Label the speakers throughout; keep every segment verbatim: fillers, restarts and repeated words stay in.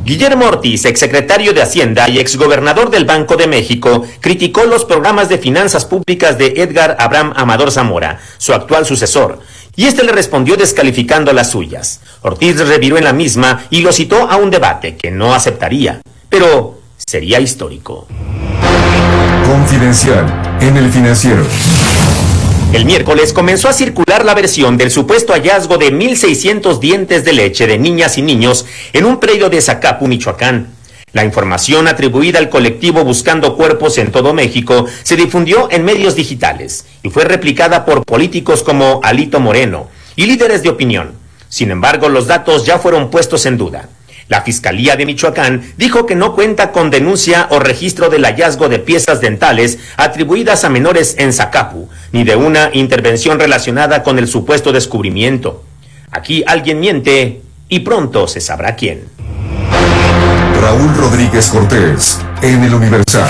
Speaker 1: Guillermo Ortiz, exsecretario de Hacienda y exgobernador del Banco de México, criticó los programas de finanzas públicas de Edgar Abraham Amador Zamora, su actual sucesor, y este le respondió descalificando las suyas. Ortiz reviró en la misma y lo citó a un debate que no aceptaría, pero sería histórico.
Speaker 2: Confidencial en El Financiero.
Speaker 1: El miércoles comenzó a circular la versión del supuesto hallazgo de mil seiscientos dientes de leche de niñas y niños en un predio de Zacapu, Michoacán. La información atribuida al colectivo Buscando Cuerpos en todo México se difundió en medios digitales y fue replicada por políticos como Alito Moreno y líderes de opinión. Sin embargo, los datos ya fueron puestos en duda. La Fiscalía de Michoacán dijo que no cuenta con denuncia o registro del hallazgo de piezas dentales atribuidas a menores en Zacapu, ni de una intervención relacionada con el supuesto descubrimiento. Aquí alguien miente y pronto se sabrá quién.
Speaker 2: Raúl Rodríguez Cortés, en El Universal.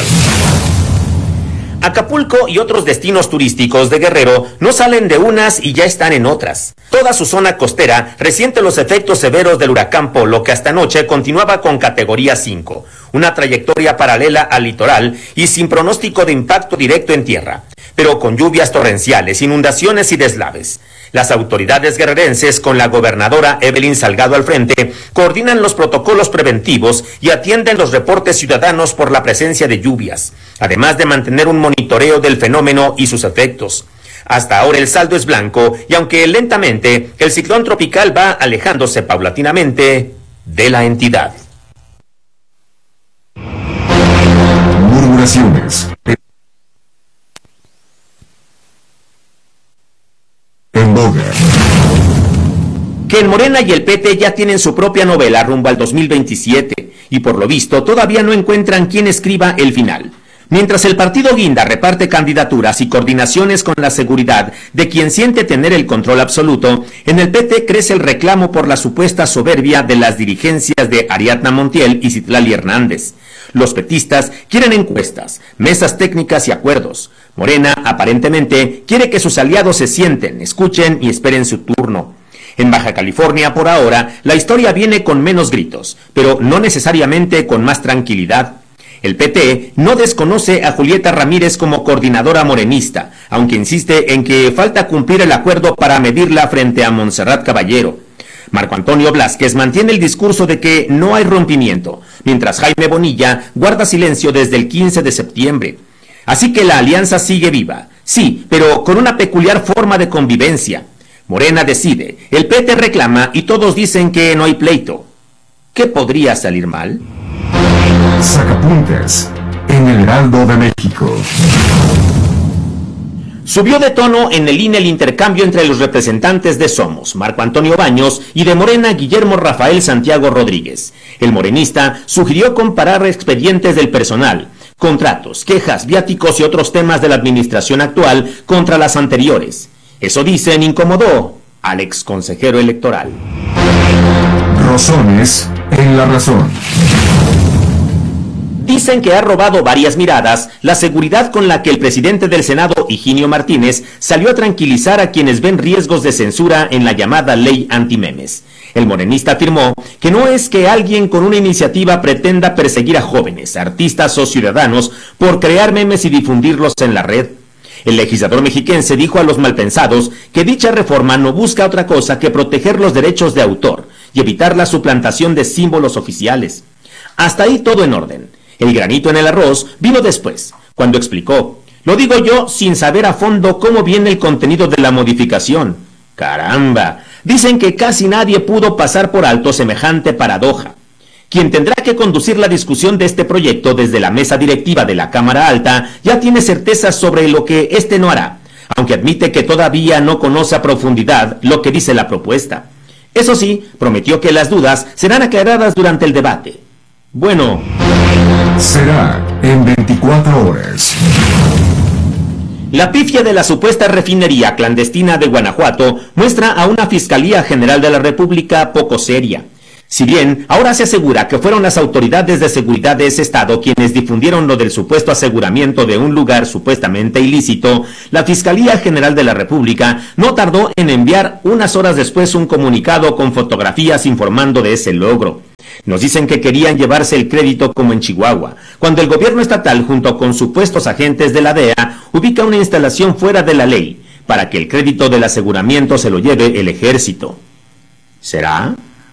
Speaker 1: Acapulco y otros destinos turísticos de Guerrero no salen de unas y ya están en otras. Toda su zona costera resiente los efectos severos del huracán Polo, que hasta anoche continuaba con categoría cinco, una trayectoria paralela al litoral y sin pronóstico de impacto directo en tierra, pero con lluvias torrenciales, inundaciones y deslaves. Las autoridades guerrerenses, con la gobernadora Evelyn Salgado al frente, coordinan los protocolos preventivos y atienden los reportes ciudadanos por la presencia de lluvias, además de mantener un monitoreo del fenómeno y sus efectos. Hasta ahora el saldo es blanco y aunque lentamente, el ciclón tropical va alejándose paulatinamente de la entidad.
Speaker 2: Murmuraciones. En boga.
Speaker 1: Que en Morena y el P T ya tienen su propia novela rumbo al dos mil veintisiete y por lo visto todavía no encuentran quién escriba el final. Mientras el partido guinda reparte candidaturas y coordinaciones con la seguridad de quien siente tener el control absoluto, en el P T crece el reclamo por la supuesta soberbia de las dirigencias de Ariadna Montiel y Citlali Hernández. Los petistas quieren encuestas, mesas técnicas y acuerdos. Morena, aparentemente, quiere que sus aliados se sienten, escuchen y esperen su turno. En Baja California, por ahora, la historia viene con menos gritos, pero no necesariamente con más tranquilidad. El P T no desconoce a Julieta Ramírez como coordinadora morenista, aunque insiste en que falta cumplir el acuerdo para medirla frente a Montserrat Caballero. Marco Antonio Blázquez mantiene el discurso de que no hay rompimiento, mientras Jaime Bonilla guarda silencio desde el quince de septiembre. Así que la alianza sigue viva, sí, pero con una peculiar forma de convivencia. Morena decide, el P T reclama y todos dicen que no hay pleito. ¿Qué podría salir mal?
Speaker 2: Sacapuntas, en el Heraldo de México.
Speaker 1: Subió de tono en el I N E el intercambio entre los representantes de Somos, Marco Antonio Baños, y de Morena, Guillermo Rafael Santiago Rodríguez. El morenista sugirió comparar expedientes del personal, contratos, quejas, viáticos y otros temas de la administración actual contra las anteriores. Eso, dicen, incomodó al exconsejero electoral.
Speaker 2: Rosones en La Razón.
Speaker 1: Dicen que ha robado varias miradas la seguridad con la que el presidente del Senado, Higinio Martínez, salió a tranquilizar a quienes ven riesgos de censura en la llamada ley antimemes. El morenista afirmó que no es que alguien con una iniciativa pretenda perseguir a jóvenes, artistas o ciudadanos por crear memes y difundirlos en la red. El legislador mexiquense dijo a los malpensados que dicha reforma no busca otra cosa que proteger los derechos de autor y evitar la suplantación de símbolos oficiales. Hasta ahí todo en orden. El granito en el arroz vino después, cuando explicó: lo digo yo sin saber a fondo cómo viene el contenido de la modificación. ¡Caramba! Dicen que casi nadie pudo pasar por alto semejante paradoja. Quien tendrá que conducir la discusión de este proyecto desde la mesa directiva de la Cámara Alta ya tiene certezas sobre lo que éste no hará, aunque admite que todavía no conoce a profundidad lo que dice la propuesta. Eso sí, prometió que las dudas serán aclaradas durante el debate. Bueno,
Speaker 2: será en veinticuatro horas.
Speaker 1: La pifia de la supuesta refinería clandestina de Guanajuato muestra a una Fiscalía General de la República poco seria. Si bien ahora se asegura que fueron las autoridades de seguridad de ese estado quienes difundieron lo del supuesto aseguramiento de un lugar supuestamente ilícito, la Fiscalía General de la República no tardó en enviar unas horas después un comunicado con fotografías informando de ese logro. Nos dicen que querían llevarse el crédito como en Chihuahua, cuando el gobierno estatal, junto con supuestos agentes de la D E A, ubica una instalación fuera de la ley, para que el crédito del aseguramiento se lo lleve el ejército. ¿Será?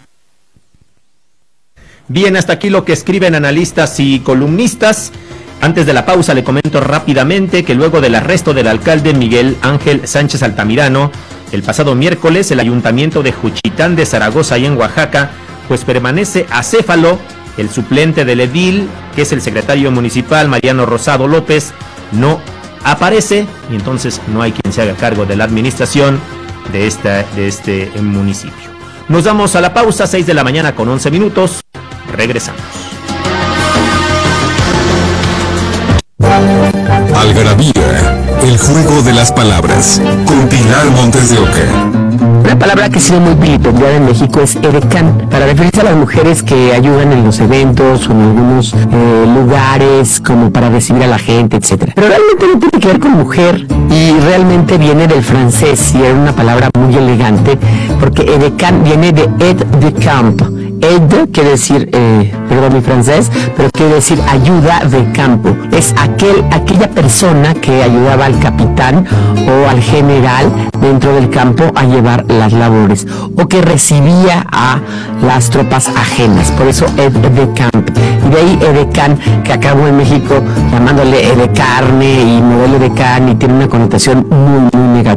Speaker 1: Bien, hasta aquí lo que escriben analistas y columnistas. Antes de la pausa le comento rápidamente que luego del arresto del alcalde Miguel Ángel Sánchez Altamirano, el pasado miércoles el ayuntamiento de Juchitán de Zaragoza y en Oaxaca, pues permanece acéfalo. El suplente del edil, que es el secretario municipal Mariano Rosado López, no aparece y entonces no hay quien se haga cargo de la administración de, esta, de este municipio. Nos damos a la pausa, seis de la mañana con once minutos. Regresamos.
Speaker 2: Algarabía, el juego de las palabras, con Pilar Montes de Oca.
Speaker 3: Una palabra que ha sido muy vilipendiada en México es edecán, para referirse a las mujeres que ayudan en los eventos o en algunos eh, lugares, como para recibir a la gente, etcétera. Pero realmente no tiene que ver con mujer y realmente viene del francés y era una palabra muy elegante, porque edecán viene de aide de camp. Aide quiere decir, eh, perdón mi francés, pero quiere decir ayuda de campo. Es aquel, aquella persona que ayudaba al capitán o al general dentro del campo a llevar las labores, o que recibía a las tropas ajenas, por eso aide de camp. Y de ahí edecán, que acabó en México llamándole edecarne y modelo edecán, y tiene una connotación muy, muy negativa.